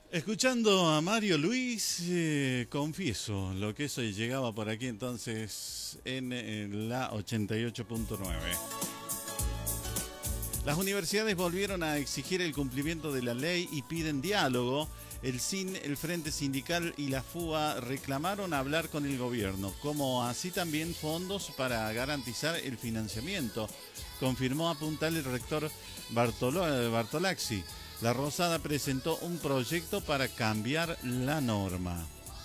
Escuchando a Mario Luis, confieso lo que eso llegaba por aquí entonces en la 88.9. Las universidades volvieron a exigir el cumplimiento de la ley y piden diálogo. El SIN, el Frente Sindical y la FUA reclamaron hablar con el gobierno, como así también fondos para garantizar el financiamiento, confirmó a puntal el rector Bartolacci. La Rosada presentó un proyecto para cambiar la norma.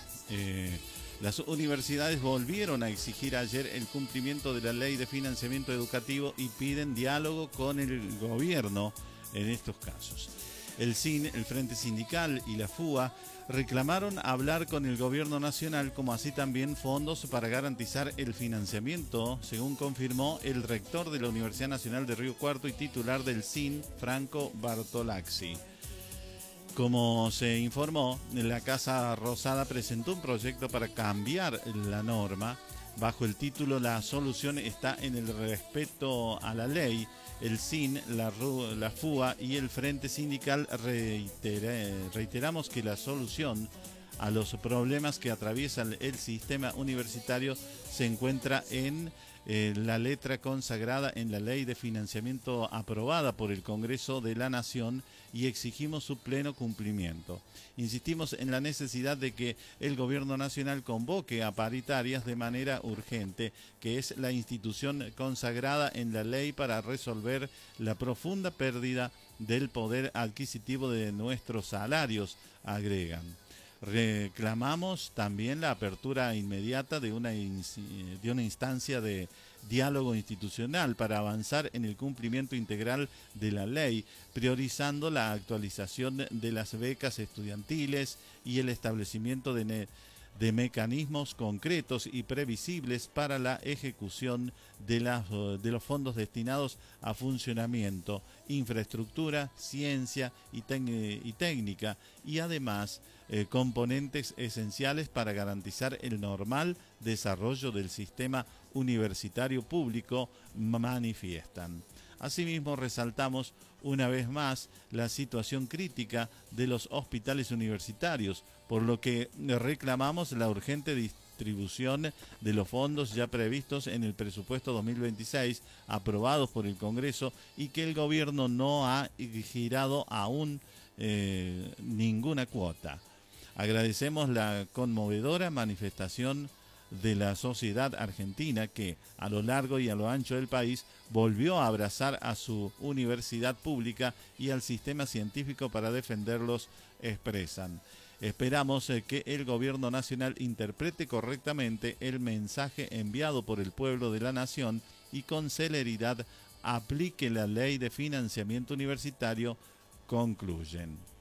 Las universidades volvieron a exigir ayer el cumplimiento de la ley de financiamiento educativo y piden diálogo con el gobierno en estos casos. El SIN, el Frente Sindical y la FUA reclamaron hablar con el gobierno nacional, como así también fondos para garantizar el financiamiento, según confirmó el rector de la Universidad Nacional de Río Cuarto y titular del SIN, Franco Bartolacci. Como se informó, la Casa Rosada presentó un proyecto para cambiar la norma bajo el título La solución está en el respeto a la ley. El SIN, la FUA y el Frente Sindical reiteramos que la solución a los problemas que atraviesan el sistema universitario se encuentra en la letra consagrada en la ley de financiamiento aprobada por el Congreso de la Nación y exigimos su pleno cumplimiento. Insistimos en la necesidad de que el Gobierno Nacional convoque a paritarias de manera urgente, que es la institución consagrada en la ley para resolver la profunda pérdida del poder adquisitivo de nuestros salarios, agregan. Reclamamos también la apertura inmediata de una instancia de diálogo institucional para avanzar en el cumplimiento integral de la ley, priorizando la actualización de las becas estudiantiles y el establecimiento de mecanismos concretos y previsibles para la ejecución de los fondos destinados a funcionamiento, infraestructura, ciencia y técnica, y además componentes esenciales para garantizar el normal desarrollo del sistema universitario público, manifiestan. Asimismo, resaltamos una vez más la situación crítica de los hospitales universitarios, por lo que reclamamos la urgente distribución de los fondos ya previstos en el presupuesto 2026, aprobados por el Congreso, y que el gobierno no ha girado aún ninguna cuota. Agradecemos la conmovedora manifestación de la sociedad argentina que, a lo largo y a lo ancho del país, volvió a abrazar a su universidad pública y al sistema científico para defenderlos, expresan. Esperamos que el gobierno nacional interprete correctamente el mensaje enviado por el pueblo de la nación y con celeridad aplique la ley de financiamiento universitario, concluyen.